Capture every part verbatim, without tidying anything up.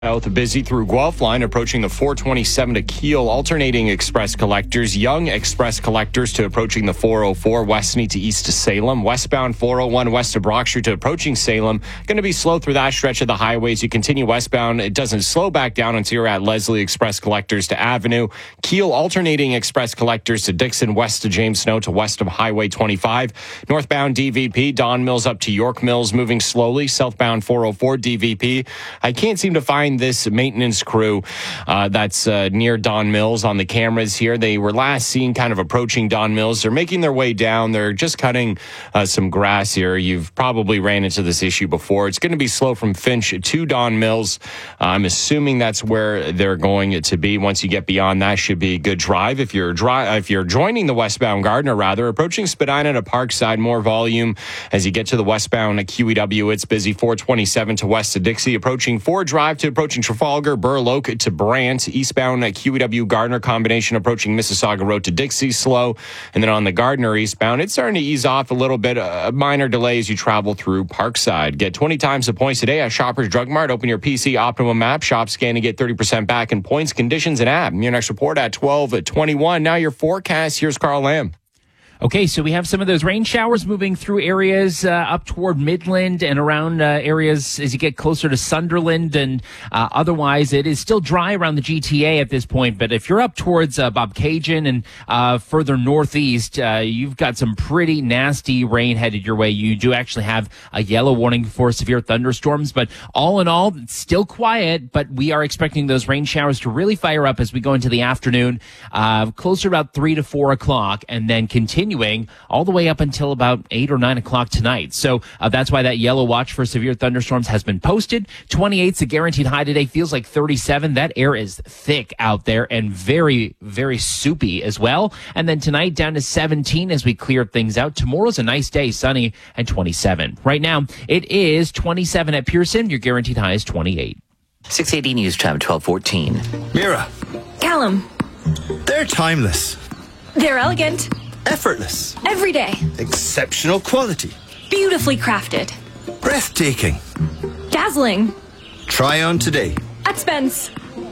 South busy through Guelph line, approaching the four twenty-seven to Kiel, alternating express collectors. Young express collectors to approaching the four oh four Westney to east to Salem. Westbound four oh one west of Brockshire to approaching Salem. Going to be slow through that stretch of the highways. You continue westbound. It doesn't slow back down until you're at Leslie express collectors to Avenue. Kiel alternating express collectors to Dixon, west to James Snow to west of Highway twenty-five. Northbound D V P, Don Mills up to York Mills, moving slowly. Southbound four oh four D V P. I can't seem to find this maintenance crew uh, that's uh, near Don Mills on the cameras here. They were last seen kind of approaching Don Mills. They're making their way down. They're just cutting uh, some grass here. You've probably ran into this issue before. It's going to be slow from Finch to Don Mills. Uh, I'm assuming that's where they're going to be. Once you get beyond that, should be a good drive. If you're dri- if you're joining the westbound Gardner, rather, approaching Spadina to Parkside, more volume as you get to the westbound Q E W. It's busy. four twenty-seven to west of Dixie, approaching Ford Drive to approaching Trafalgar, Burloak to Brant, eastbound at Q E W Gardner combination approaching Mississauga Road to Dixie, slow. And then on the Gardner eastbound, it's starting to ease off a little bit. A minor delay as you travel through Parkside. Get twenty times the points today at Shoppers Drug Mart. Open your P C Optimum app, shop, scan, and get thirty percent back in points, conditions, and app. Your next report at twelve twenty-one. Now your forecast. Here's Carl Lamb. Okay, so we have some of those rain showers moving through areas uh, up toward Midland and around uh, areas as you get closer to Sunderland, and uh, otherwise it is still dry around the G T A at this point. But if you're up towards uh, Bobcaygeon and uh, further northeast, uh, you've got some pretty nasty rain headed your way. You do actually have a yellow warning for severe thunderstorms, but all in all, it's still quiet, but we are expecting those rain showers to really fire up as we go into the afternoon, uh, closer about three to four o'clock, and then continue all the way up until about eight or nine o'clock tonight. So uh, that's why that yellow watch for severe thunderstorms has been posted. twenty-eight's a guaranteed high today. Feels like thirty-seven. That air is thick out there and very, very soupy as well. And then tonight down to seventeen as we clear things out. Tomorrow's a nice day, sunny, and twenty-seven. Right now, it is twenty-seven at Pearson. Your guaranteed high is twenty-eight. six eighty News Time, twelve fourteen. Mira. Callum. They're timeless. They're elegant. Effortless. Everyday. Exceptional quality. Beautifully crafted. Breathtaking. Dazzling. Try on today. At Spence.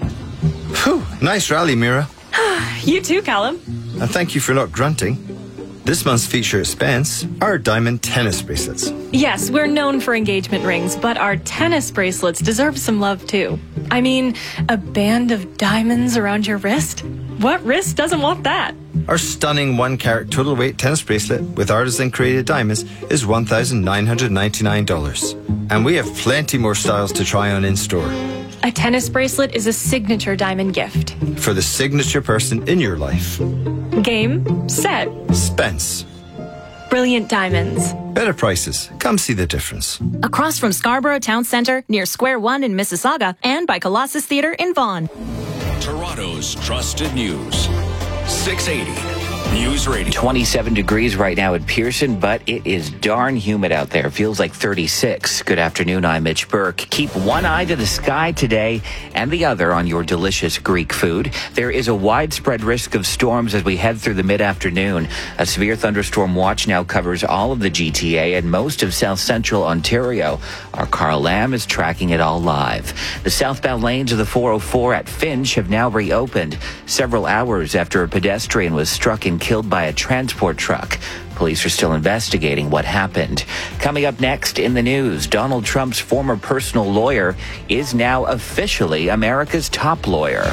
Whew, nice rally, Mira. You too, Callum. And thank you for not grunting. This month's feature at Spence are diamond tennis bracelets. Yes, we're known for engagement rings, but our tennis bracelets deserve some love too. I mean, a band of diamonds around your wrist? What wrist doesn't want that? Our stunning one-carat total weight tennis bracelet with artisan-created diamonds is one thousand nine hundred ninety-nine dollars. And we have plenty more styles to try on in-store. A tennis bracelet is a signature diamond gift. For the signature person in your life. Game, set. Spence. Brilliant diamonds. Better prices. Come see the difference. Across from Scarborough Town Centre, near Square One in Mississauga, and by Colossus Theatre in Vaughan. Toronto's trusted news. six eighty News Radio. twenty-seven degrees right now at Pearson, but it is darn humid out there. Feels like thirty-six. Good afternoon, I'm Mitch Burke. Keep one eye to the sky today and the other on your delicious Greek food. There is a widespread risk of storms as we head through the mid-afternoon. A severe thunderstorm watch now covers all of the G T A and most of south central Ontario. Our Carl Lamb is tracking it all live. The southbound lanes of the four oh four at Finch have now reopened several hours after a pedestrian was struck and killed by a transport truck. Police are still investigating what happened. Coming up next in the news, Donald Trump's former personal lawyer is now officially America's top lawyer.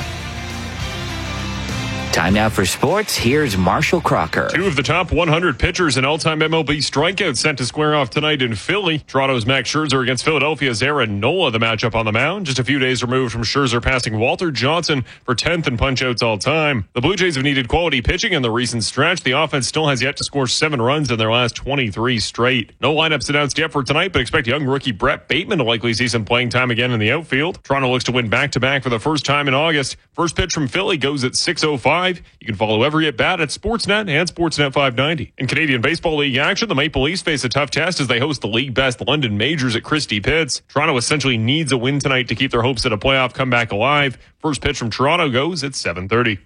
Time now for sports. Here's Marshall Crocker. Two of the top one hundred pitchers in all-time M L B strikeouts set to square off tonight in Philly. Toronto's Max Scherzer against Philadelphia's Aaron Nola, the matchup on the mound. Just a few days removed from Scherzer passing Walter Johnson for tenth in punch-outs all-time. The Blue Jays have needed quality pitching in the recent stretch. The offense still has yet to score seven runs in their last twenty-three straight. No lineups announced yet for tonight, but expect young rookie Brett Bateman to likely see some playing time again in the outfield. Toronto looks to win back-to-back for the first time in August. First pitch from Philly goes at six oh five. You can follow every at-bat at Sportsnet and Sportsnet five ninety. In Canadian Baseball League action, the Maple Leafs face a tough test as they host the league-best London Majors at Christie Pitts. Toronto essentially needs a win tonight to keep their hopes at a playoff comeback alive. First pitch from Toronto goes at seven thirty.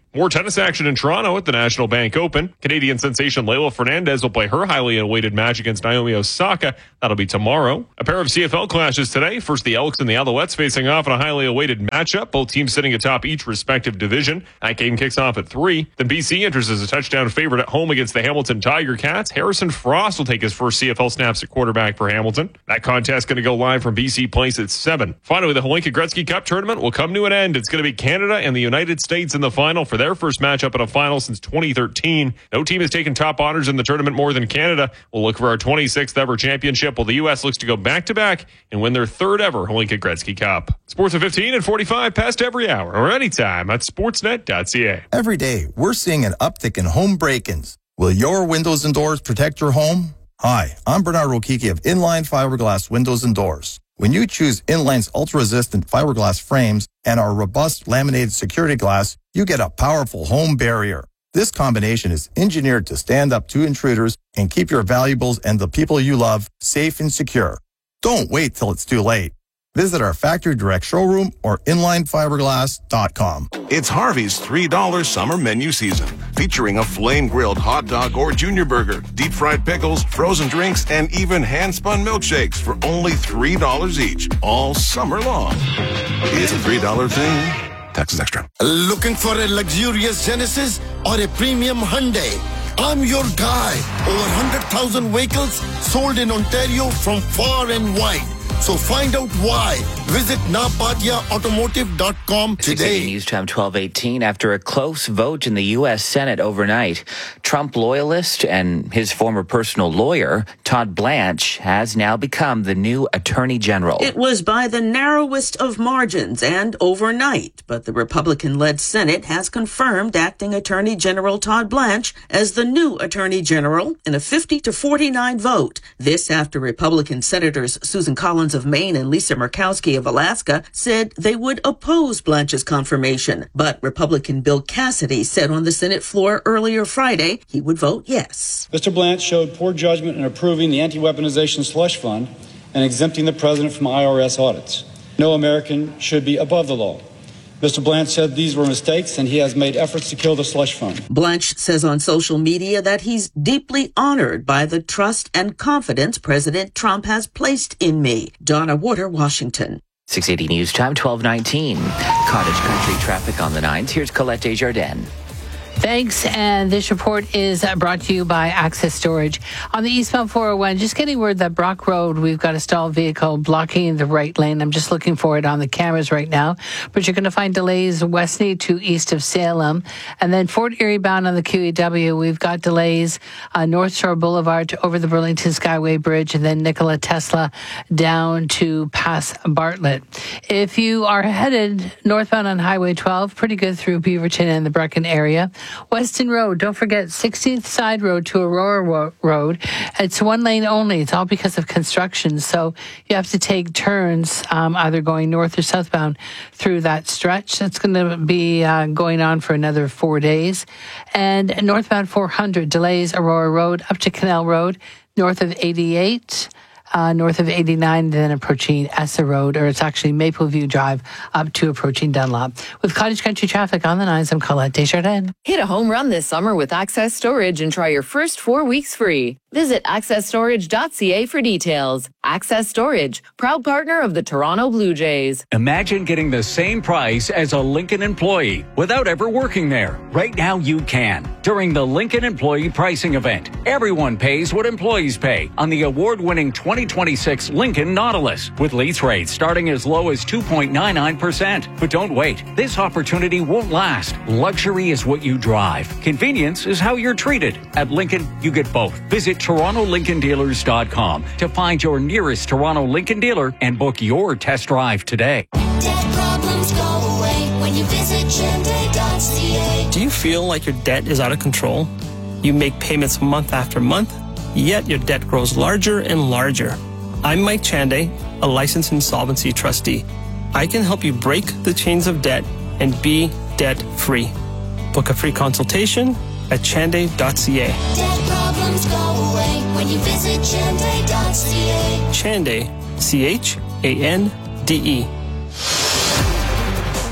More tennis action in Toronto at the National Bank Open. Canadian sensation Leylah Fernandez will play her highly awaited match against Naomi Osaka. That'll be tomorrow. A pair of C F L clashes today. First, the Elks and the Alouettes facing off in a highly awaited matchup. Both teams sitting atop each respective division. That game kicks off at three. Then B C enters as a touchdown favorite at home against the Hamilton Tiger Cats. Harrison Frost will take his first C F L snaps at quarterback for Hamilton. That contest going to go live from B C Place at seven. Finally, the Hlinka Gretzky Cup tournament will come to an end. It's going to be Canada and the United States in the final for their first matchup in a final since twenty thirteen. No team has taken top honors in the tournament more than Canada. We'll look for our twenty-sixth ever championship, while the U S looks to go back-to-back and win their third ever Hlinka Gretzky Cup. Sports at fifteen and forty-five past every hour or anytime at sportsnet dot c a. Every day, we're seeing an uptick in home break-ins. Will your windows and doors protect your home? Hi, I'm Bernard Rokiki of Inline Fiberglass Windows and Doors. When you choose Inline's ultra-resistant fiberglass frames and our robust laminated security glass, you get a powerful home barrier. This combination is engineered to stand up to intruders and keep your valuables and the people you love safe and secure. Don't wait till it's too late. Visit our factory direct showroom or inline fiberglass dot com. It's Harvey's three dollar summer menu season, featuring a flame-grilled hot dog or junior burger, deep-fried pickles, frozen drinks, and even hand-spun milkshakes for only three dollars each, all summer long. It's a three dollar thing. Taxes extra. Looking for a luxurious Genesis or a premium Hyundai? I'm your guy. Over one hundred thousand vehicles sold in Ontario from far and wide. So find out why. Visit napatia automotive dot com today. News Time twelve eighteen. After a close vote in the U S Senate overnight, Trump loyalist and his former personal lawyer, Todd Blanche, has now become the new Attorney General. It was by the narrowest of margins and overnight, but the Republican-led Senate has confirmed acting Attorney General Todd Blanche as the new Attorney General in a fifty to forty-nine vote. This after Republican Senators Susan Collins of Maine and Lisa Murkowski of Alaska said they would oppose Blanche's confirmation. But Republican Bill Cassidy said on the Senate floor earlier Friday he would vote yes. Mister Blanche showed poor judgment in approving the anti-weaponization slush fund and exempting the president from I R S audits. No American should be above the law. Mister Blanche said these were mistakes, and he has made efforts to kill the slush fund. Blanche says on social media that he's deeply honored by the trust and confidence President Trump has placed in me. Donna Warder, Washington. six eighty News Time, twelve nineteen. Cottage country traffic on the nines. Here's Colette Desjardins. Thanks, and this report is brought to you by Access Storage. On the eastbound four oh one, just getting word that Brock Road, we've got a stalled vehicle blocking the right lane. I'm just looking for it on the cameras right now, but you're going to find delays Westney to east of Salem. And then Fort Erie bound on the Q E W, we've got delays uh, North Shore Boulevard to over the Burlington Skyway Bridge, and then Nikola Tesla down to past Bartlett. If you are headed northbound on Highway twelve, pretty good through Beaverton and the Brecken area. Weston Road, don't forget sixteenth Side Road to Aurora Road. It's one lane only. It's all because of construction. So you have to take turns, um, either going north or southbound through that stretch. That's going to be uh, going on for another four days. And northbound four hundred delays Aurora Road up to Canal Road, north of eighty-eight. Uh, north of eighty-nine, then approaching Essa Road, or it's actually Mapleview Drive up to approaching Dunlop. With Cottage Country traffic on the nines, I'm Colette Desjardins. Hit a home run this summer with Access Storage and try your first four weeks free. Visit access storage dot c a for details. Access Storage, proud partner of the Toronto Blue Jays. Imagine getting the same price as a Lincoln employee without ever working there. Right now you can. During the Lincoln Employee Pricing Event, everyone pays what employees pay on the award-winning twenty twenty-six Lincoln Nautilus, with lease rates starting as low as two point nine nine percent. But don't wait. This opportunity won't last. Luxury is what you drive. Convenience is how you're treated. At Lincoln, you get both. Visit Toronto Lincoln Dealers dot com to find your nearest Toronto Lincoln dealer and book your test drive today. Debt problems go away when you visit Chande dot c a. Do you feel like your debt is out of control? You make payments month after month, yet your debt grows larger and larger. I'm Mike Chande, a licensed insolvency trustee. I can help you break the chains of debt and be debt-free. Book a free consultation at Chande dot c a. Debt problems go away when you visit Chande dot c a. Chande, C H A N D E.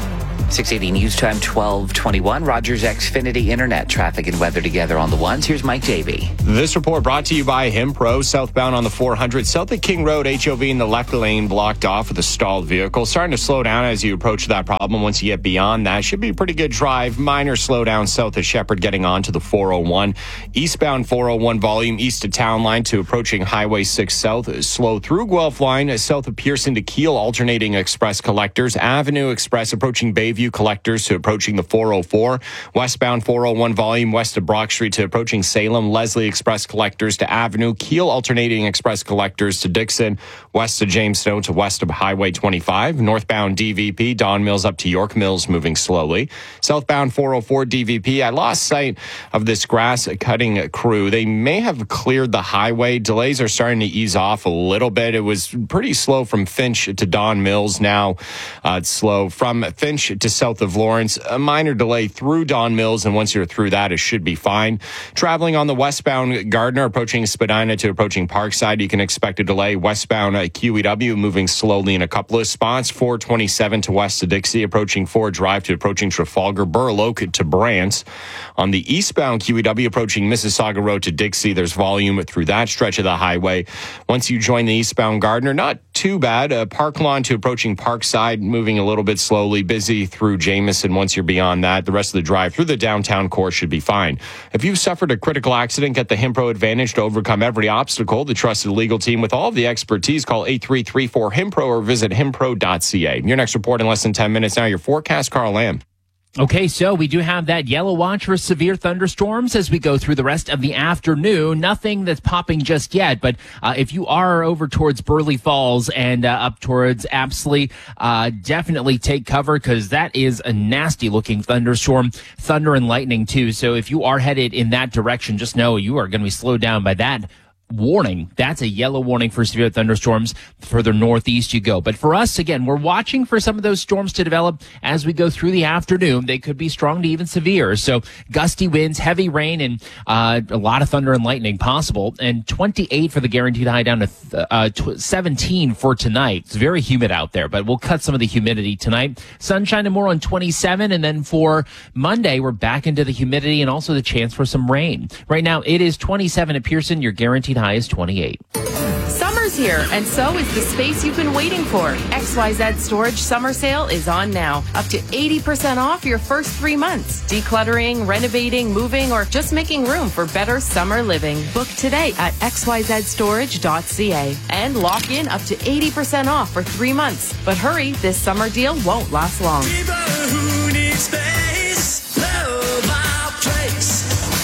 six eighty News Time, twelve twenty-one. Rogers Xfinity Internet traffic and weather together on the ones. Here's Mike Davey. This report brought to you by Himpro. Southbound on the four hundred, south of King Road, H O V in the left lane blocked off with a stalled vehicle. Starting to slow down as you approach that problem. Once you get beyond that, should be a pretty good drive. Minor slowdown south of Shepherd getting on to the four oh one. Eastbound four oh one volume east of Town Line to approaching Highway six South. Slow through Guelph Line south of Pearson to Kiel, alternating express collectors. Avenue Express approaching Bayview collectors to approaching the four oh four. Westbound four oh one volume west of Brock Street to approaching Salem. Leslie Express collectors to Avenue. Kiel alternating express collectors to Dixon. West of Jamestown to west of Highway twenty-five. Northbound D V P, Don Mills up to York Mills, moving slowly. Southbound four oh four D V P. I lost sight of this grass cutting crew. They may have cleared the highway. Delays are starting to ease off a little bit. It was pretty slow from Finch to Don Mills. Now uh, it's slow from Finch to south of Lawrence. A minor delay through Don Mills, and once you're through that, it should be fine. Traveling on the westbound Gardner, approaching Spadina to approaching Parkside, you can expect a delay. Westbound uh, Q E W moving slowly in a couple of spots. four twenty-seven to west of Dixie, approaching Ford Drive to approaching Trafalgar. Burloak to Brant. On the eastbound Q E W, approaching Mississauga Road to Dixie, there's volume through that stretch of the highway. Once you join the eastbound Gardner, not too bad. Uh, Park Lawn to approaching Parkside, moving a little bit slowly. Busy through Jameson. Once you're beyond that, the rest of the drive through the downtown core should be fine. If you've suffered a critical accident, get the Himpro Advantage to overcome every obstacle. The trusted legal team with all of the expertise. Call eight three three four Himpro or visit himpro dot c a. Your next report in less than ten minutes. Now your forecast, Carl Lamb. Okay, so we do have that yellow watch for severe thunderstorms as we go through the rest of the afternoon. Nothing that's popping just yet, but uh, if you are over towards Burley Falls and uh, up towards Apsley, uh, definitely take cover because that is a nasty looking thunderstorm, thunder and lightning too. So if you are headed in that direction, just know you are going to be slowed down by that warning. That's a yellow warning for severe thunderstorms. Further northeast you go. But for us, again, we're watching for some of those storms to develop as we go through the afternoon. They could be strong to even severe. So gusty winds, heavy rain, and uh, a lot of thunder and lightning possible. And twenty-eight for the guaranteed high down to th- uh, seventeen for tonight. It's very humid out there, but we'll cut some of the humidity tonight. Sunshine and more on twenty-seven. And then for Monday, we're back into the humidity and also the chance for some rain. Right now, it is twenty-seven at Pearson. Your guaranteed high is twenty-eight. Summer's here, and so is the space you've been waiting for. X Y Z Storage Summer Sale is on now. Up to eighty percent off your first three months. Decluttering, renovating, moving, or just making room for better summer living. Book today at x y z storage dot c a and lock in up to eighty percent off for three months. But hurry, this summer deal won't last long. People who need space, love our place.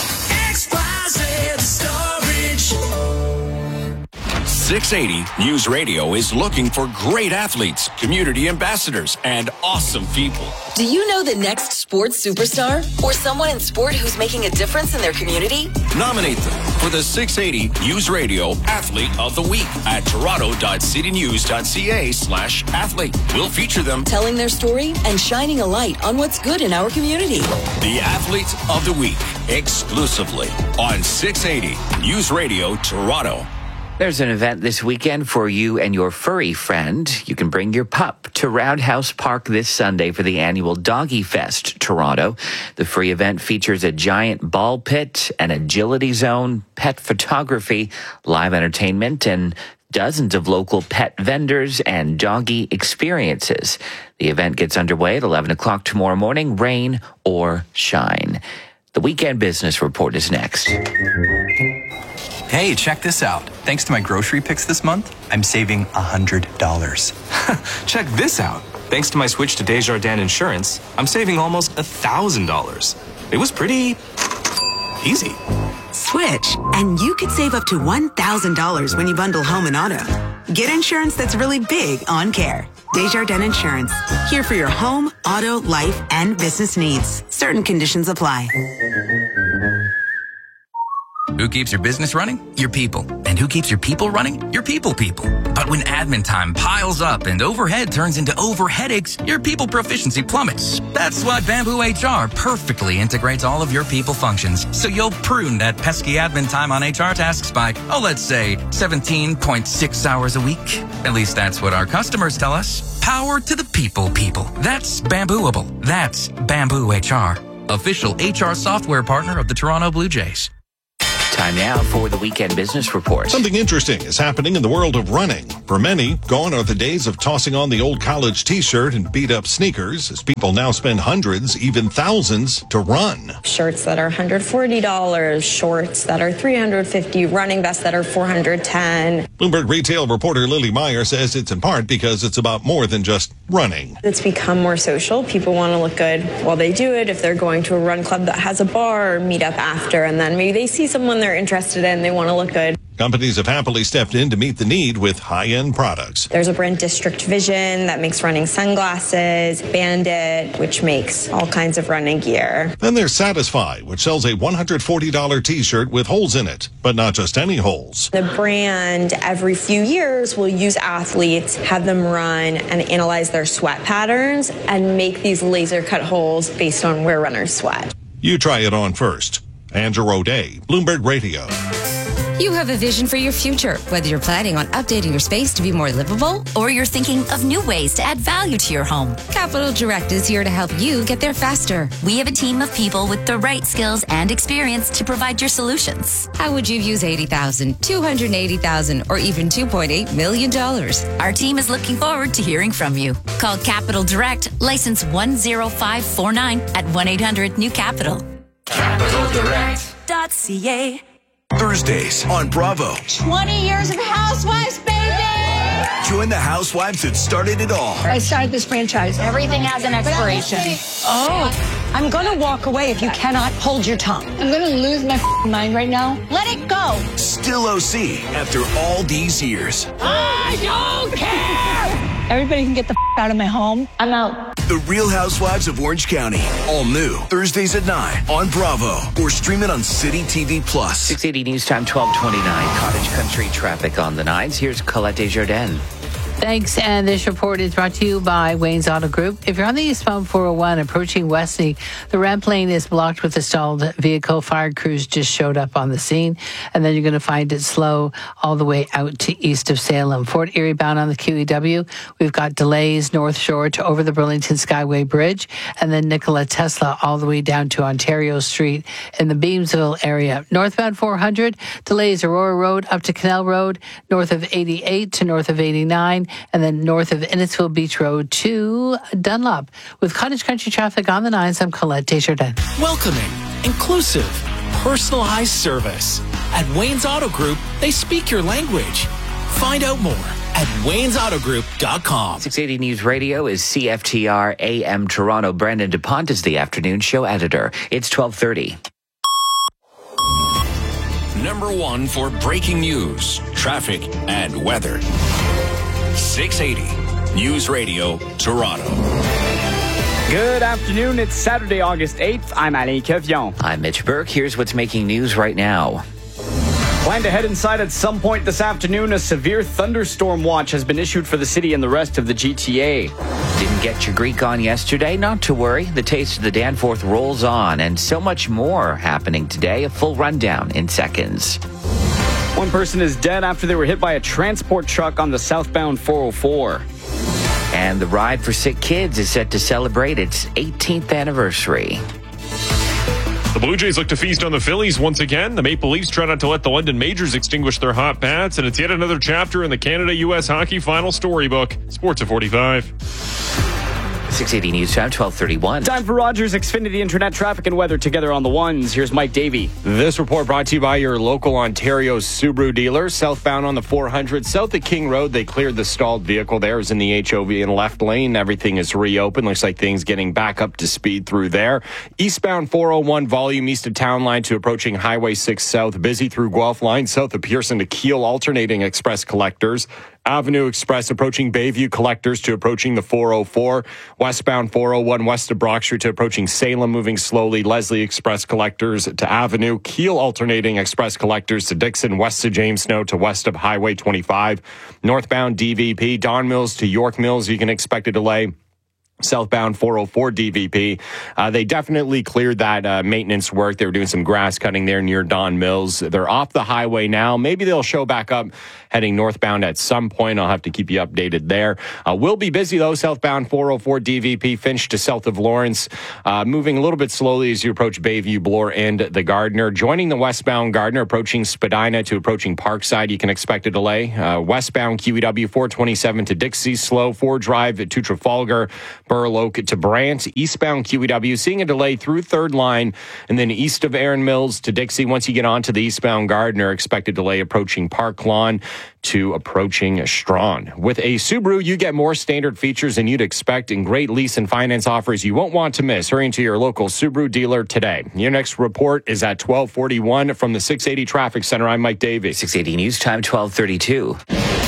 X Y Z Storage. six eighty News Radio is looking for great athletes, community ambassadors, and awesome people. Do you know the next sports superstar? Or someone in sport who's making a difference in their community? Nominate them for the six eighty News Radio Athlete of the Week at toronto dot city news dot c a slash athlete. We'll feature them Telling their story and shining a light on what's good in our community. the Athlete of the Week exclusively on six eighty News Radio Toronto. There's an event this weekend for you and your furry friend. You can bring your pup to Roundhouse Park this Sunday for the annual Doggy Fest Toronto. The free event features a giant ball pit, an agility zone, pet photography, live entertainment, and dozens of local pet vendors and doggy experiences. The event gets underway at eleven o'clock tomorrow morning, rain or shine. The Weekend Business Report is next. Hey, check this out. Thanks to my grocery picks this month, I'm saving one hundred dollars. Check this out. Thanks to my switch to Desjardins Insurance, I'm saving almost one thousand dollars. It was pretty easy. Switch, and you could save up to one thousand dollars when you bundle home and auto. Get insurance that's really big on care. Desjardins Insurance, here for your home, auto, life, and business needs. Certain conditions apply. Who keeps your business running? Your people. And And who keeps your people running? Your people people. But when admin time piles up and overhead turns into over headaches, your people proficiency plummets. That's why Bamboo H R perfectly integrates all of your people functions. So you'll prune that pesky admin time on H R tasks by, oh, let's say seventeen point six hours a week. At least that's what our customers tell us. Power to the people people. That's Bambooable. That's Bamboo H R. Official H R software partner of the Toronto Blue Jays. Time now for the Weekend Business Report. Something interesting is happening in the world of running. For many, gone are the days of tossing on the old college t-shirt and beat-up sneakers, as people now spend hundreds, even thousands, to run. Shirts that are one hundred forty dollars, shorts that are three hundred fifty dollars, running vests that are four hundred ten dollars. Bloomberg retail reporter Lily Meyer says it's in part because it's about more than just running. It's become more social. People want to look good while they do it. If they're going to a run club that has a bar or meet up after, and then maybe they see someone they're interested in, they want to look good. Companies have happily stepped in to meet the need with high-end products. There's a brand, District Vision, that makes running sunglasses, Bandit, which makes all kinds of running gear. Then there's Satisfy, which sells a one hundred forty dollars t-shirt with holes in it, but not just any holes. The brand, every few years, will use athletes, have them run and analyze their sweat patterns and make these laser-cut holes based on where runners sweat. You try it on first. Andrew O'Day, Bloomberg Radio. You have a vision for your future, whether you're planning on updating your space to be more livable or you're thinking of new ways to add value to your home. Capital Direct is here to help you get there faster. We have a team of people with the right skills and experience to provide your solutions. How would you use eighty thousand dollars, two hundred eighty thousand dollars, or even two point eight million dollars? Our team is looking forward to hearing from you. Call Capital Direct, license one zero five four nine at one eight hundred new capital. Capital Direct dot C A. Thursdays on Bravo. twenty years of Housewives, baby! Join the housewives that started it all. I started this franchise. Everything has an expiration. Oh, I'm going to walk away if you cannot hold your tongue. I'm going to lose my mind right now. Let it go. Still O C after all these years. I don't care! Everybody can get the out of my home. I'm out. The Real Housewives of Orange County. All new. Thursdays at nine on Bravo. Or stream it on City T V Plus. six eighty News Time, twelve twenty-nine. Cottage Country traffic on the nines. Here's Colette Desjardins. Thanks. And this report is brought to you by Wayne's Auto Group. If you're on the eastbound four oh one approaching Westney, the ramp lane is blocked with a stalled vehicle. Fire crews just showed up on the scene. And then you're going to find it slow all the way out to east of Salem. Fort Erie bound on the Q E W. We've got delays North Shore to over the Burlington Skyway Bridge. And then Nikola Tesla all the way down to Ontario Street in the Beamsville area. Northbound four hundred, delays Aurora Road up to Canal Road, north of eighty-eight to north of eighty-nine. And then north of Innisfil Beach Road to Dunlop. With Cottage Country traffic on the nines, I'm Colette Desjardins. Welcoming, inclusive, personalized service. At Wayne's Auto Group, they speak your language. Find out more at waynes auto group dot com. six eighty News Radio is C F T R A M Toronto. Brandon DuPont is the afternoon show editor. It's twelve thirty. Number one for breaking news, traffic, and weather. six eighty News Radio, Toronto. Good afternoon. It's Saturday, August eighth. I'm Alain Kevion. I'm Mitch Burke. Here's what's making news right now. Plan to head inside at some point this afternoon. A severe thunderstorm watch has been issued for the city and the rest of the G T A. Didn't get your Greek on yesterday? Not to worry. The Taste of the Danforth rolls on, and so much more happening today. A full rundown in seconds. One person is dead after they were hit by a transport truck on the southbound four oh four. And the Ride for Sick Kids is set to celebrate its eighteenth anniversary. The Blue Jays look to feast on the Phillies once again. The Maple Leafs try not to let the London Majors extinguish their hot bats, and it's yet another chapter in the Canada-U S hockey final storybook. Sports at forty-five. six eighty News Time, twelve thirty-one. Time for Rogers Xfinity Internet traffic and weather together on the ones. Here's Mike Davey. This report brought to you by your local Ontario Subaru dealer. Southbound on the four hundred, south of King Road, they cleared the stalled vehicle. There's in the H O V in left lane. Everything is reopened. Looks like things getting back up to speed through there. Eastbound four oh one volume east of Town Line to approaching Highway six South. Busy through Guelph Line, south of Pearson to Kiel, alternating express collectors. Avenue Express approaching Bayview Collectors to approaching the four oh four. Westbound four oh one west of Brock Street to approaching Salem, moving slowly. Leslie Express Collectors to Avenue. Keel alternating Express Collectors to Dixon, west of James Snow to west of Highway twenty-five. Northbound D V P, Don Mills to York Mills. You can expect a delay. Southbound four oh four D V P. Uh, they definitely cleared that uh, maintenance work. They were doing some grass cutting there near Don Mills. They're off the highway now. Maybe they'll show back up heading northbound at some point. I'll have to keep you updated there. Uh, we'll be busy, though. Southbound four oh four D V P, Finch to south of Lawrence. Uh, moving a little bit slowly as you approach Bayview, Bloor, and the Gardner. Joining the westbound Gardner, approaching Spadina to approaching Parkside. You can expect a delay. Uh, westbound Q E W four twenty-seven to Dixie, slow. four Drive to Trafalgar. Burloak to Brant. Eastbound Q E W, seeing a delay through third line, and then east of Aaron Mills to Dixie. Once you get on to the eastbound Gardner, expected delay approaching Park Lawn to approaching Strawn. With a Subaru, you get more standard features than you'd expect and great lease and finance offers you won't want to miss. Hurry into your local Subaru dealer today. Your next report is at twelve forty-one from the six eighty Traffic Center. I'm Mike Davey. six eighty News Time, twelve thirty-two.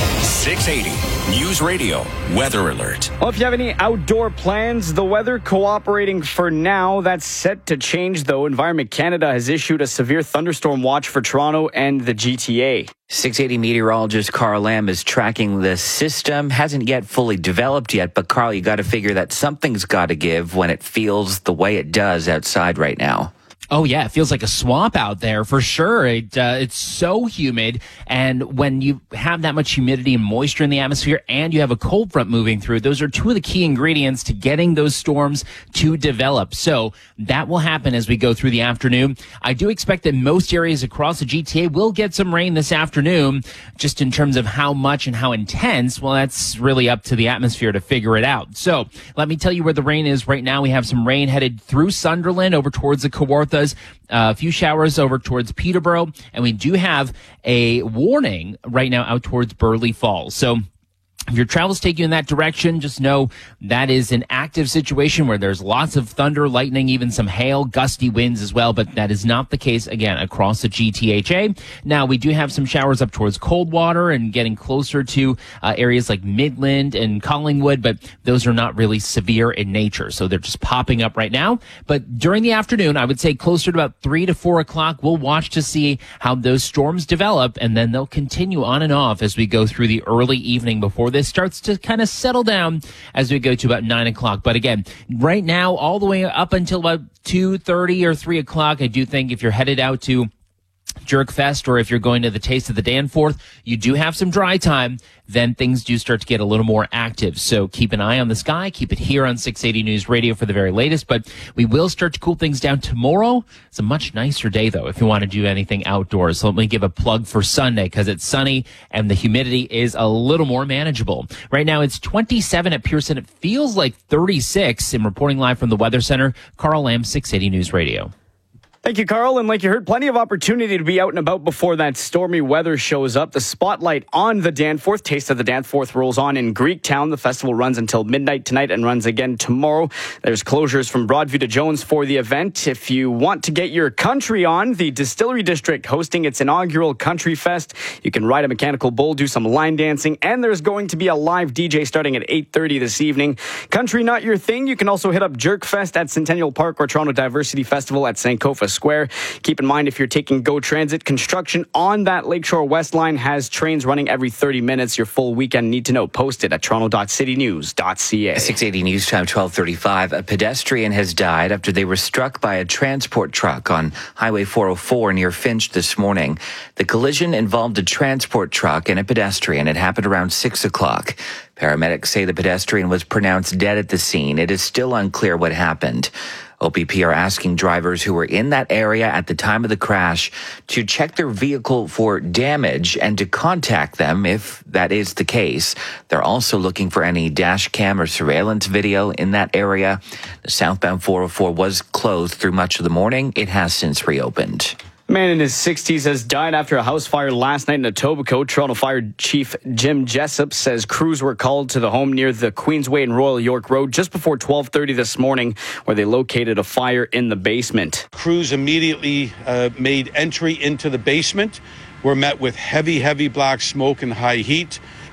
six eighty News Radio Weather Alert. Well, if you have any outdoor plans, the weather cooperating for now. That's set to change, though. Environment Canada has issued a severe thunderstorm watch for Toronto and the G T A. six eighty meteorologist Carl Lamb is tracking the system. Hasn't yet fully developed yet, but Carl, you got to figure that something's got to give when it feels the way it does outside right now. Oh, yeah. It feels like a swamp out there for sure. It, uh, it's so humid. And when you have that much humidity and moisture in the atmosphere and you have a cold front moving through, those are two of the key ingredients to getting those storms to develop. So that will happen as we go through the afternoon. I do expect that most areas across the G T A will get some rain this afternoon. Just in terms of how much and how intense, well, that's really up to the atmosphere to figure it out. So let me tell you where the rain is right now. We have some rain headed through Sunderland over towards the Kawartha. Uh, a few showers over towards Peterborough, and we do have a warning right now out towards Burley Falls. So if your travel's taking you in that direction, just know that is an active situation where there's lots of thunder, lightning, even some hail, gusty winds as well, but that is not the case, again, across the G T H A. Now, we do have some showers up towards Coldwater and getting closer to uh, areas like Midland and Collingwood, but those are not really severe in nature, so they're just popping up right now. But during the afternoon, I would say closer to about three to four o'clock, we'll watch to see how those storms develop, and then they'll continue on and off as we go through the early evening before this starts to kind of settle down as we go to about nine o'clock. But again, right now, all the way up until about two thirty or three o'clock, I do think if you're headed out to Jerkfest or if you're going to the Taste of the Danforth, you do have some dry time. Then things do start to get a little more active. So keep an eye on the sky. Keep it here on six eighty News Radio for the very latest. But we will start to cool things down tomorrow. It's a much nicer day, though, if you want to do anything outdoors. So let me give a plug for Sunday because it's sunny and the humidity is a little more manageable. Right now, it's twenty-seven at Pearson. It feels like thirty-six. And reporting live from the Weather Center, Carl Lamb, six eighty News Radio. Thank you, Carl. And like you heard, plenty of opportunity to be out and about before that stormy weather shows up. The spotlight on the Danforth, Taste of the Danforth, rolls on in Greektown. The festival runs until midnight tonight and runs again tomorrow. There's closures from Broadview to Jones for the event. If you want to get your country on, the Distillery District hosting its inaugural Country Fest. You can ride a mechanical bull, do some line dancing, and there's going to be a live D J starting at eight thirty this evening. Country not your thing? You can also hit up Jerkfest at Centennial Park or Toronto Diversity Festival at Sankofa Square. Keep in mind, if you're taking GO Transit, construction on that Lakeshore West line has trains running every thirty minutes. Your full weekend need to know posted at toronto dot city news dot c a. six eighty News Time, twelve thirty-five. A pedestrian has died after they were struck by a transport truck on Highway four oh four near Finch this morning. The collision involved a transport truck and a pedestrian. It happened around six o'clock. Paramedics say the pedestrian was pronounced dead at the scene. It is still unclear what happened. O P P are asking drivers who were in that area at the time of the crash to check their vehicle for damage and to contact them if that is the case. They're also looking for any dash cam or surveillance video in that area. The southbound four oh four was closed through much of the morning. It has since reopened. A man in his sixties has died after a house fire last night in Etobicoke. Toronto Fire Chief Jim Jessup says crews were called to the home near the Queensway and Royal York Road just before twelve thirty this morning, where they located a fire in the basement. Crews immediately uh, made entry into the basement, were met with heavy, heavy black smoke and high heat.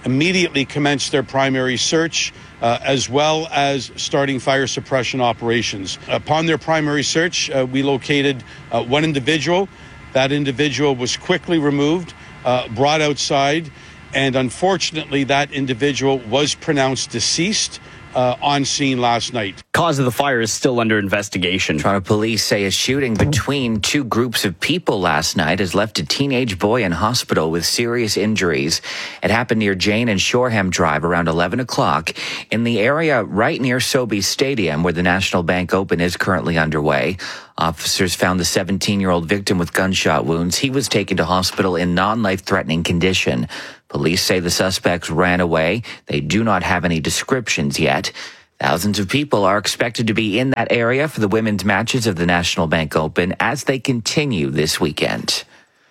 immediately commenced their primary search, uh, as well as starting fire suppression operations. Upon their primary search, uh, we located uh, one individual. That individual was quickly removed, uh, brought outside, and unfortunately, that individual was pronounced deceased uh, on scene last night. Cause of the fire is still under investigation. Toronto police say a shooting between two groups of people last night has left a teenage boy in hospital with serious injuries. It happened near Jane and Shoreham Drive around eleven o'clock in the area right near Sobeys Stadium, where the National Bank Open is currently underway. Officers found the seventeen-year-old victim with gunshot wounds. He was taken to hospital in non-life-threatening condition. Police say the suspects ran away. They do not have any descriptions yet. Thousands of people are expected to be in that area for the women's matches of the National Bank Open as they continue this weekend.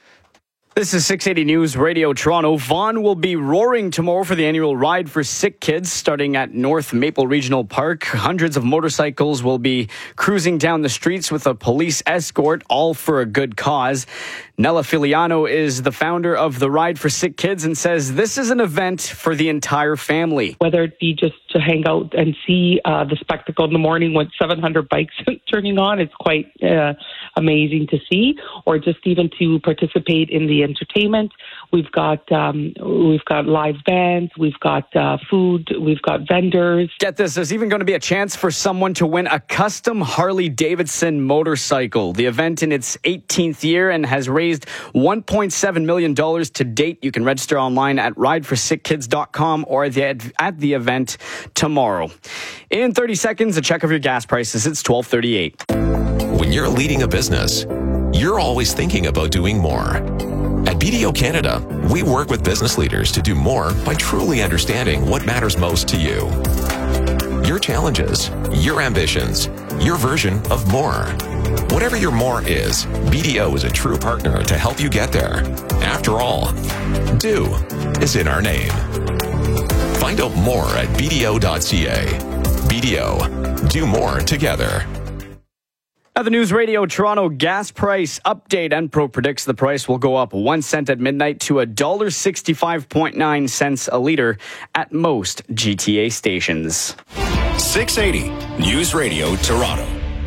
This is six eighty News Radio Toronto. Vaughan will be roaring tomorrow for the annual Ride for Sick Kids starting at North Maple Regional Park. Hundreds of motorcycles will be cruising down the streets with a police escort, all for a good cause. Nella Filiano is the founder of the Ride for Sick Kids and says this is an event for the entire family. Whether it be just to hang out and see uh, the spectacle in the morning when seven hundred bikes turning on, it's quite uh, amazing to see, or just even to participate in the entertainment. We've got um, we've got live bands, we've got uh, food, we've got vendors. Get this, there's even going to be a chance for someone to win a custom Harley-Davidson motorcycle. The event in its eighteenth year and has raised one point seven million dollars to date. You can register online at ride for sick kids dot com or at the, at the event tomorrow. In thirty seconds, a check of your gas prices. It's twelve thirty-eight. When you're leading a business, you're always thinking about doing more. At B D O Canada, we work with business leaders to do more by truly understanding what matters most to you. Your challenges, your ambitions, your version of more. Whatever your more is, B D O is a true partner to help you get there. After all, do is in our name. Find out more at b d o dot c a. B D O, do more together. Now, the News Radio Toronto gas price update. Enpro predicts the price will go up one cent at midnight to one dollar sixty-five point nine cents a litre at most G T A stations. six eighty News Radio Toronto.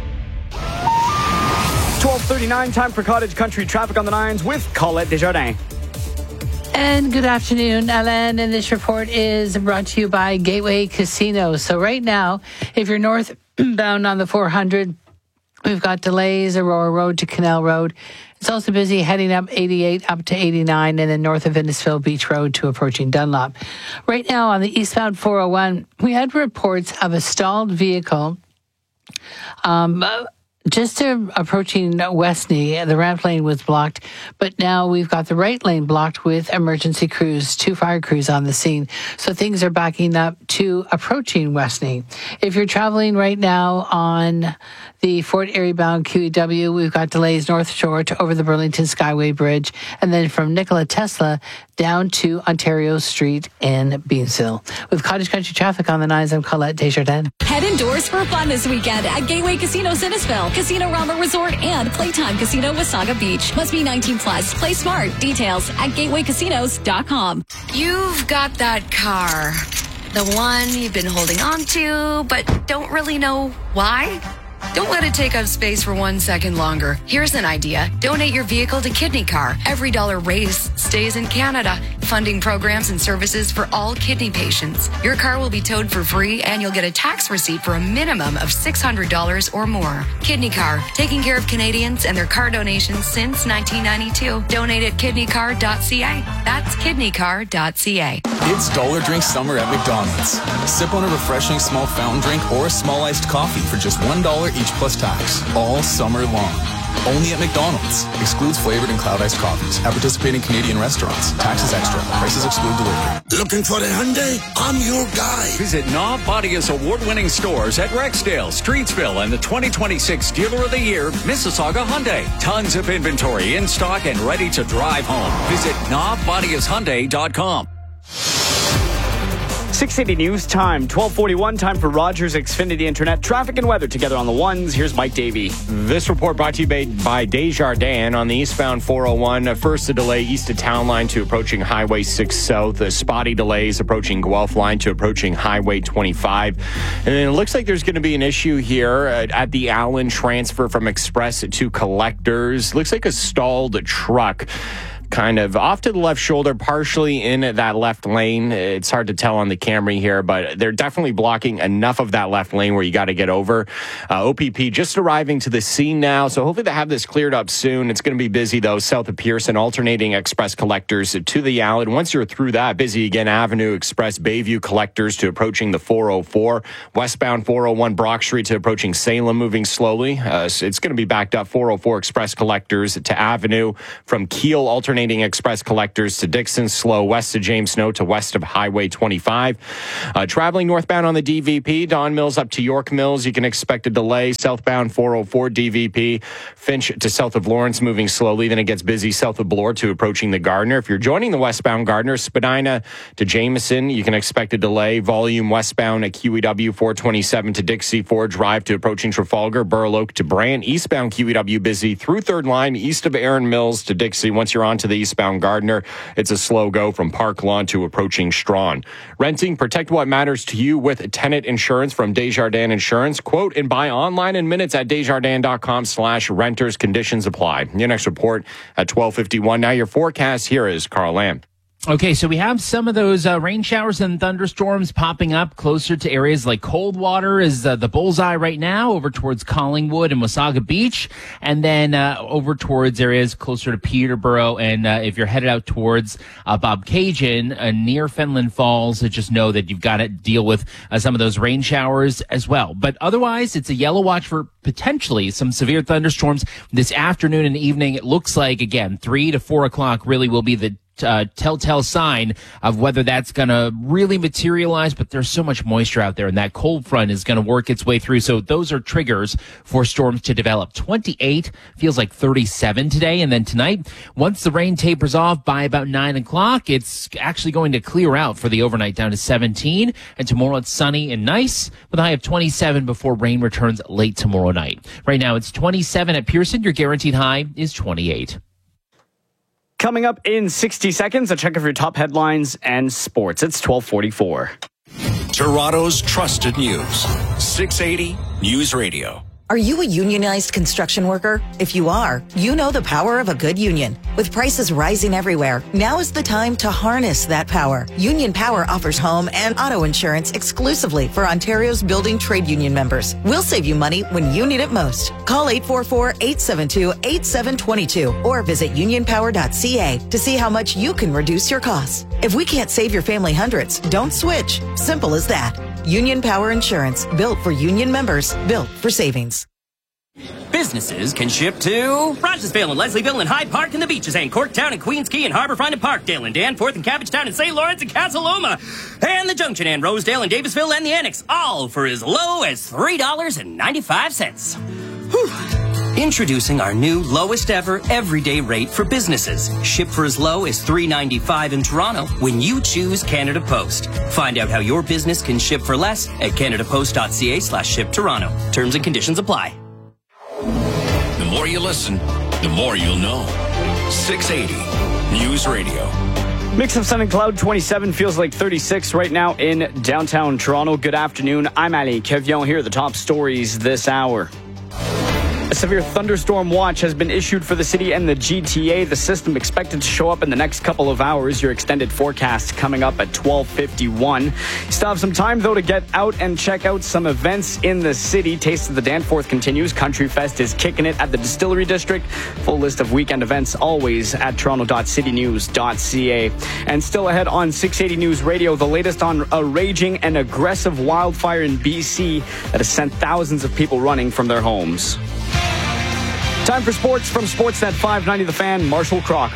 twelve thirty-nine, time for Cottage Country traffic on the nines with Colette Desjardins. And good afternoon, Ellen. And this report is brought to you by Gateway Casino. So right now, if you're northbound on the four hundred, we've got delays, Aurora Road to Canal Road. It's also busy heading up eighty-eight up to eighty-nine and then north of Innisfil Beach Road to approaching Dunlop. Right now on the eastbound four oh one, we had reports of a stalled vehicle um, just to approaching Westney. The ramp lane was blocked, but now we've got the right lane blocked with emergency crews, two fire crews on the scene. So things are backing up to approaching Westney. If you're traveling right now on the Fort Erie bound Q E W, we've got delays North Shore to over the Burlington Skyway Bridge, and then from Nikola Tesla down to Ontario Street in Beansville. With Cottage Country traffic on the nines, I'm Colette Desjardins. Head indoors for fun this weekend at Gateway Casino Innisfil, Casino Rama Resort, and Playtime Casino Wasaga Beach. Must be nineteen plus. Play smart. Details at gateway casinos dot com. You've got that car. The one you've been holding on to, but don't really know why? Don't let it take up space for one second longer. Here's an idea. Donate your vehicle to Kidney Car. Every dollar raised stays in Canada, funding programs and services for all kidney patients. Your car will be towed for free, and you'll get a tax receipt for a minimum of six hundred dollars or more. Kidney Car, taking care of Canadians and their car donations since nineteen ninety-two. Donate at kidney car dot c a. That's kidney car dot c a. It's Dollar Drink Summer at McDonald's. Sip on a refreshing small fountain drink or a small iced coffee for just one dollar each plus tax, all summer long. Only at McDonald's. Excludes flavored and cloud iced coffees. At participating Canadian restaurants. Taxes extra. Prices exclude delivery. Looking for a Hyundai? I'm your guy. Visit Knob Bodia's award-winning stores at Rexdale, Streetsville, and the twenty twenty-six Dealer of the Year, Mississauga Hyundai. Tons of inventory in stock and ready to drive home. Visit knob bodias hyundai dot com. six eighty News Time, twelve forty-one, time for Rogers Xfinity Internet. Traffic and weather together on the ones. Here's Mike Davey. This report brought to you by, by Desjardins on the eastbound four oh one. First, a delay east of Town Line to approaching Highway six South. A spotty delays approaching Guelph Line to approaching Highway twenty-five. And then it looks like there's going to be an issue here at, at the Allen transfer from Express to Collectors. Looks like a stalled truck, kind of off to the left shoulder, partially in that left lane. It's hard to tell on the Camry here, but they're definitely blocking enough of that left lane where you got to get over. Uh, O P P just arriving to the scene now, so hopefully they have this cleared up soon. It's going to be busy, though, south of Pearson, alternating Express Collectors to the Allen. Once you're through that, busy again, Avenue Express Bayview Collectors to approaching the four oh four. Westbound four oh one Brock Street to approaching Salem, moving slowly. Uh, so it's going to be backed up. four oh four Express Collectors to Avenue from Kiel, alternating Express Collectors to Dixon, slow west of James Snow to west of Highway twenty-five. Uh, traveling northbound on the D V P, Don Mills up to York Mills, you can expect a delay. Southbound four oh four D V P, Finch to south of Lawrence, moving slowly. Then it gets busy south of Bloor to approaching the Gardner. If you're joining the westbound Gardner, Spadina to Jameson, you can expect a delay. Volume westbound at Q E W four twenty-seven to Dixie, Ford Drive to approaching Trafalgar, Burl Oak to Brant. Eastbound Q E W busy through third line, east of Erin Mills to Dixie. Once you're on to the eastbound Gardner, it's a slow go from Park Lawn to approaching Strawn. Renting, protect what matters to you with tenant insurance from Desjardins Insurance. Quote and buy online in minutes at desjardins.com slash renters. Conditions apply. Your next report at twelve fifty-one. Now your forecast. Here is Carl Lamb. Okay, so we have some of those uh, rain showers and thunderstorms popping up closer to areas like Coldwater is uh, the bullseye right now, over towards Collingwood and Wasaga Beach, and then uh, over towards areas closer to Peterborough. And uh, if you're headed out towards uh, Bobcaygeon, uh, near Fenland Falls, uh, just know that you've got to deal with uh, some of those rain showers as well. But otherwise, it's a yellow watch for potentially some severe thunderstorms this afternoon and evening. It looks like, again, three to four o'clock really will be the Uh, telltale sign of whether that's going to really materialize, but there's so much moisture out there, and that cold front is going to work its way through. So those are triggers for storms to develop. twenty-eight feels like thirty-seven today, and then tonight, once the rain tapers off by about nine o'clock, it's actually going to clear out for the overnight down to seventeen, and tomorrow it's sunny and nice with a high of twenty-seven before rain returns late tomorrow night. Right now it's twenty-seven at Pearson. Your guaranteed high is twenty-eight. Coming up in sixty seconds, a check of your top headlines and sports. It's twelve forty-four. Toronto's trusted news. six eighty News Radio. Are you a unionized construction worker? If you are, you know the power of a good union. With prices rising everywhere, now is the time to harness that power. Union Power offers home and auto insurance exclusively for Ontario's building trade union members. We'll save you money when you need it most. Call eight four four, eight seven two, eight seven two two or visit union power dot c a to see how much you can reduce your costs. If we can't save your family hundreds, don't switch. Simple as that. Union Power Insurance, built for union members, built for savings. Businesses can ship to Rogersville and Leslieville and Hyde Park and the Beaches and Corktown and Queens Quay and Harbourfront and Parkdale and Danforth and Cabbagetown and Saint Lawrence and Casa Loma and the Junction and Rosedale and Davisville and the Annex, all for as low as three dollars and ninety-five cents. Whew. Introducing our new lowest ever everyday rate for businesses. Ship for as low as three dollars and ninety-five cents in Toronto when you choose Canada Post. Find out how your business can ship for less at canadapost.ca slash ship Toronto. Terms and conditions apply. The more you listen, the more you'll know. six eighty News Radio. Mix of sun and cloud, twenty-seven, feels like thirty-six right now in downtown Toronto. Good afternoon. I'm Ali Kevion. Here are the top stories this hour. A severe thunderstorm watch has been issued for the city and the G T A. The system expected to show up in the next couple of hours. Your extended forecast coming up at twelve fifty-one. Still have some time, though, to get out and check out some events in the city. Taste of the Danforth continues. Country Fest is kicking it at the Distillery District. Full list of weekend events always at toronto dot city news dot c a. And still ahead on six eighty News Radio, the latest on a raging and aggressive wildfire in B C that has sent thousands of people running from their homes. Time for sports from Sportsnet five ninety The Fan, Marshall Crocker.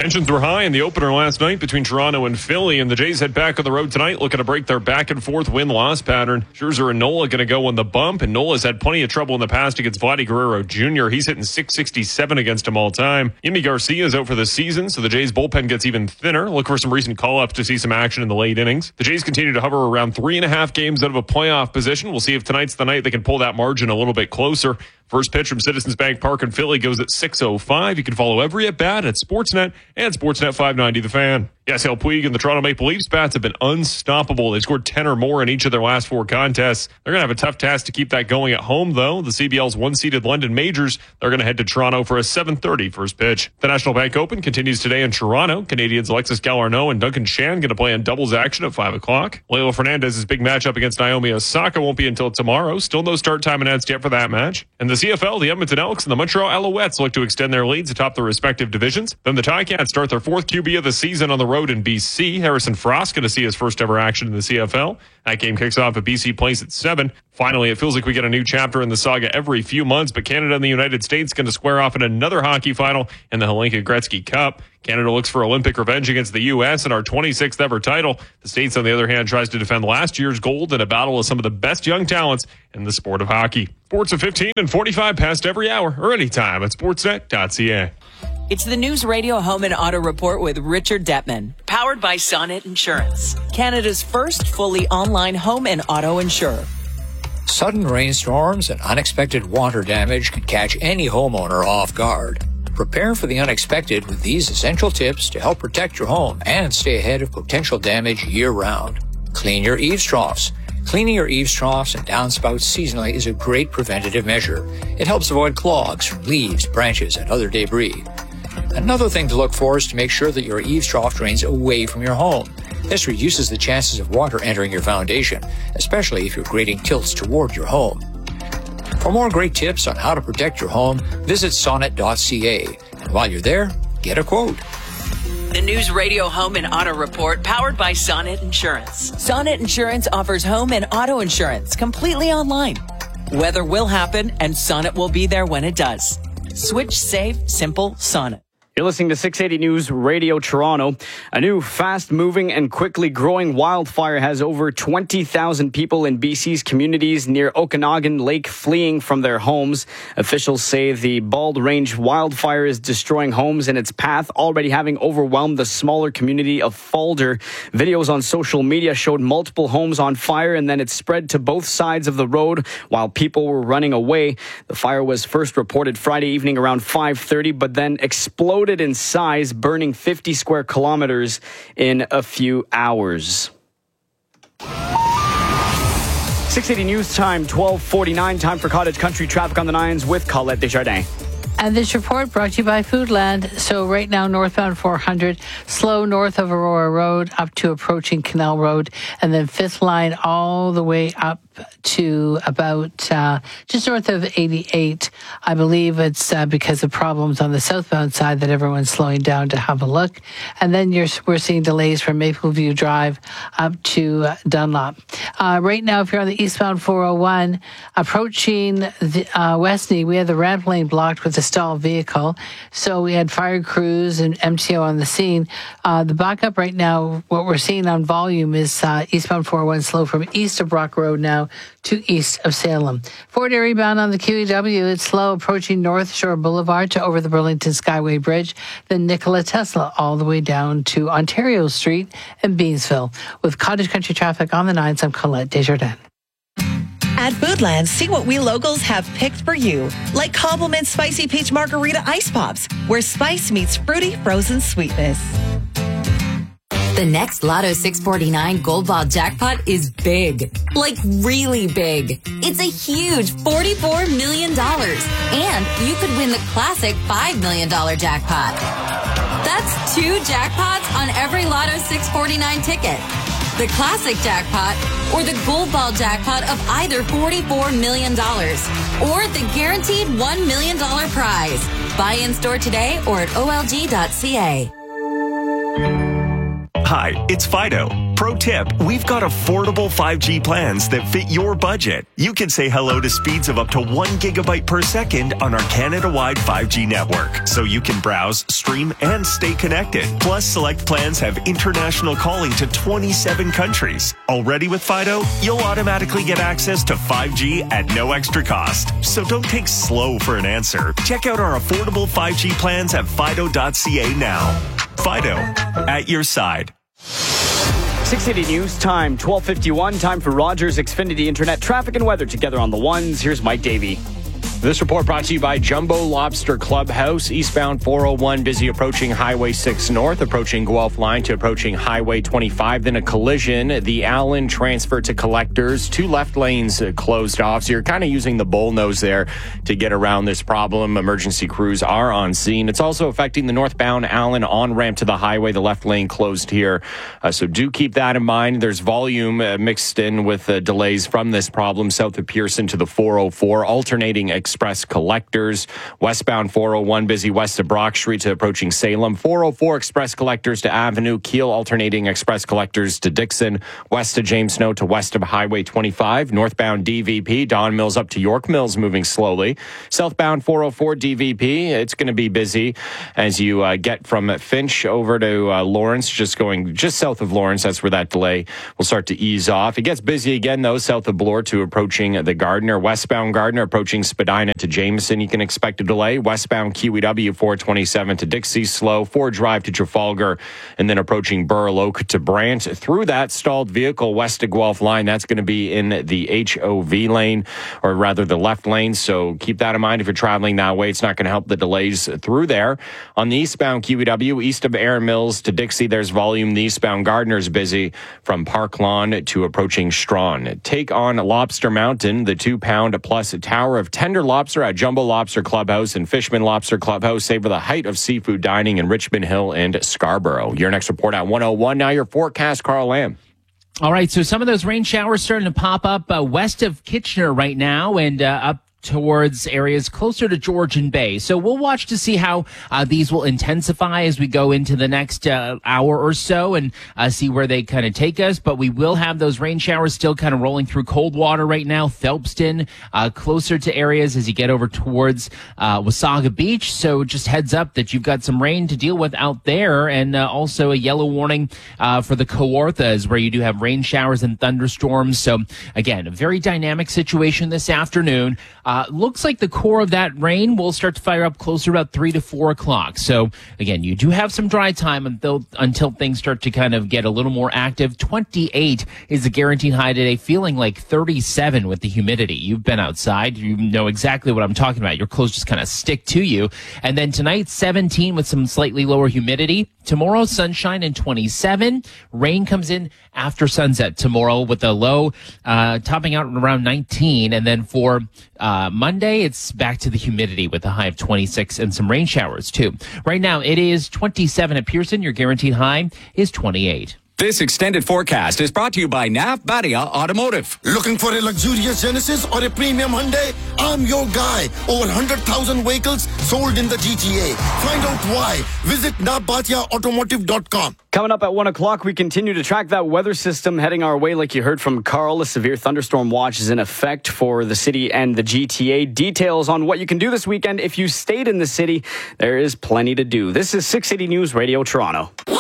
Tensions were high in the opener last night between Toronto and Philly, and the Jays head back on the road tonight looking to break their back-and-forth win-loss pattern. Scherzer and Nola going to go on the bump, and Nola's had plenty of trouble in the past against Vladdy Guerrero Junior He's hitting six sixty-seven against him all time. Yimi Garcia is out for the season, so the Jays bullpen gets even thinner. Look for some recent call-ups to see some action in the late innings. The Jays continue to hover around three and a half games out of a playoff position. We'll see if tonight's the night they can pull that margin a little bit closer. First pitch from Citizens Bank Park in Philly goes at six oh five. You can follow every at-bat at Sportsnet and Sportsnet five ninety The Fan. Yasiel Puig and the Toronto Maple Leafs bats have been unstoppable. They've scored ten or more in each of their last four contests. They're going to have a tough task to keep that going at home, though. The C B L's one-seeded London Majors, they're going to head to Toronto for a seven thirty first pitch. The National Bank Open continues today in Toronto. Canadians Alexis Galarneau and Duncan Shan going to play in doubles action at five o'clock. Leo Fernandez's big matchup against Naomi Osaka won't be until tomorrow. Still no start time announced yet for that match. And the C F L, the Edmonton Elks and the Montreal Alouettes look to extend their leads atop their respective divisions. Then the Ticats start their fourth Q B of the season on the road in B C. Harrison Frost going to see his first ever action in the C F L. That game kicks off at B C Place at seven. Finally, it feels like we get a new chapter in the saga every few months, but Canada and the United States going to square off in another hockey final in the Hlinka Gretzky Cup. Canada looks for Olympic revenge against the U S and our twenty-sixth ever title. The States, on the other hand, tries to defend last year's gold in a battle with some of the best young talents in the sport of hockey. Sports of fifteen and forty-five past every hour or anytime at sportsnet dot c a. It's the News Radio Home and Auto Report with Richard Detman, powered by Sonnet Insurance, Canada's first fully online home and auto insurer. Sudden rainstorms and unexpected water damage can catch any homeowner off guard. Prepare for the unexpected with these essential tips to help protect your home and stay ahead of potential damage year-round. Clean your eaves troughs. Cleaning your eaves troughs and downspouts seasonally is a great preventative measure. It helps avoid clogs from leaves, branches, and other debris. Another thing to look for is to make sure that your eaves trough drains away from your home. This reduces the chances of water entering your foundation, especially if your grading tilts toward your home. For more great tips on how to protect your home, visit sonnet dot c a. And while you're there, get a quote. The News Radio Home and Auto Report, powered by Sonnet Insurance. Sonnet Insurance offers home and auto insurance completely online. Weather will happen, and Sonnet will be there when it does. Switch, save, simple, Sonnet. You're listening to six eighty News Radio Toronto. A new fast-moving and quickly growing wildfire has over twenty thousand people in B C's communities near Okanagan Lake fleeing from their homes. Officials say the Bald Range wildfire is destroying homes in its path, already having overwhelmed the smaller community of Falder. Videos on social media showed multiple homes on fire, and then it spread to both sides of the road while people were running away. The fire was first reported Friday evening around five thirty, but then exploded in size, burning fifty square kilometers in a few hours. six eighty News Time, twelve forty-nine. Time for Cottage Country traffic on the nines with Colette Desjardins. And this report brought to you by Foodland. So right now, northbound four hundred, slow north of Aurora Road up to approaching Canal Road, and then fifth line all the way up to about uh, just north of eighty-eight. I believe it's uh, because of problems on the southbound side that everyone's slowing down to have a look. And then you're, we're seeing delays from Mapleview Drive up to uh, Dunlop. Uh, right now, if you're on the eastbound four oh one, approaching the, uh, Westney, we had the ramp lane blocked with a stalled vehicle. So we had fire crews and M T O on the scene. Uh, the backup right now, what we're seeing on volume is uh, eastbound four oh one slow from east of Brock Road now to east of Salem. Fort Erie bound on the Q E W, it's slow approaching North Shore Boulevard to over the Burlington Skyway Bridge, then Nikola Tesla all the way down to Ontario Street and Beamsville. With Cottage Country traffic on the nines, I'm Colette Desjardins. At Foodland, see what we locals have picked for you. Like Compliments Spicy Peach Margarita Ice Pops, where spice meets fruity frozen sweetness. The next Lotto six forty-nine Gold Ball jackpot is big. Like really big. It's a huge forty-four million dollars. And you could win the classic five million dollars jackpot. That's two jackpots on every Lotto six forty-nine ticket. The classic jackpot or the Gold Ball jackpot of either forty-four million dollars. Or the guaranteed one million dollars prize. Buy in store today or at O L G dot C A. Hi, it's Fido. Pro tip, we've got affordable five G plans that fit your budget. You can say hello to speeds of up to one gigabyte per second on our Canada-wide five G network, so you can browse, stream, and stay connected. Plus, select plans have international calling to twenty-seven countries. Already with Fido, you'll automatically get access to five G at no extra cost. So don't take slow for an answer. Check out our affordable five G plans at fido dot c a now. Fido, at your side. six eighty News Time, twelve fifty-one. Time for Rogers Xfinity Internet traffic and weather together on the ones. Here's Mike Davey. This report brought to you by Jumbo Lobster Clubhouse. Eastbound four oh one, busy approaching Highway six North, approaching Guelph Line to approaching Highway twenty-five. Then a collision. The Allen transfer to collectors. Two left lanes closed off. So you're kind of using the bullnose there to get around this problem. Emergency crews are on scene. It's also affecting the northbound Allen on-ramp to the highway. The left lane closed here. Uh, so do keep that in mind. There's volume uh, mixed in with uh, delays from this problem. South of Pearson to the four oh four. Alternating Express collectors. Westbound four oh one, busy west of Brock Street to approaching Salem. four oh four Express collectors to Avenue. Keel alternating Express collectors to Dixon. West of James Snow to west of Highway twenty-five. Northbound D V P. Don Mills up to York Mills moving slowly. Southbound four oh four D V P. It's going to be busy as you uh, get from Finch over to uh, Lawrence, just going just south of Lawrence. That's where that delay will start to ease off. It gets busy again, though, south of Bloor to approaching the Gardner. Westbound Gardner approaching Spadina to Jameson, you can expect a delay. Westbound Q E W four twenty-seven to Dixie, slow. Ford Drive to Trafalgar, and then approaching Burl Oak to Brant. Through that stalled vehicle west of Guelph Line, that's going to be in the H O V lane, or rather the left lane. So keep that in mind if you're traveling that way. It's not going to help the delays through there. On the eastbound Q E W, east of Aaron Mills to Dixie, there's volume. The eastbound Gardner's busy from Park Lawn to approaching Strawn. Take on Lobster Mountain, the two pound plus tower of tender lobster at Jumbo Lobster Clubhouse and Fishman Lobster Clubhouse. Savor the height of seafood dining in Richmond Hill and Scarborough. Your next report at one oh one. Now your forecast, Carl Lamb. All right, so some of those rain showers starting to pop up uh, west of Kitchener right now and uh, up towards areas closer to Georgian Bay. So we'll watch to see how uh, these will intensify as we go into the next uh, hour or so and uh, see where they kind of take us. But we will have those rain showers still kind of rolling through Coldwater right now, Phelpston, uh, closer to areas as you get over towards uh, Wasaga Beach. So just heads up that you've got some rain to deal with out there, and uh, also a yellow warning uh, for the Kawarthas, where you do have rain showers and thunderstorms. So again, a very dynamic situation this afternoon. Uh, looks like the core of that rain will start to fire up closer about three to four o'clock. So again, you do have some dry time until, until things start to kind of get a little more active. twenty-eight is the guaranteed high today, feeling like thirty-seven with the humidity. You've been outside. You know exactly what I'm talking about. Your clothes just kind of stick to you. And then tonight, seventeen with some slightly lower humidity. Tomorrow, sunshine and twenty-seven. Rain comes in after sunset tomorrow with a low uh, topping out around nineteen. And then for uh, Monday, it's back to the humidity with a high of twenty-six and some rain showers too. Right now, it is twenty-seven at Pearson. Your guaranteed high is twenty-eight. This extended forecast is brought to you by N A F Badia Automotive. Looking for a luxurious Genesis or a premium Hyundai? I'm your guy. Over one hundred thousand vehicles sold in the G T A. Find out why. Visit nabatia automotive dot com. Coming up at one o'clock, we continue to track that weather system heading our way. Like you heard from Carl, a severe thunderstorm watch is in effect for the city and the G T A. Details on what you can do this weekend if you stayed in the city. There is plenty to do. This is six eighty News Radio Toronto.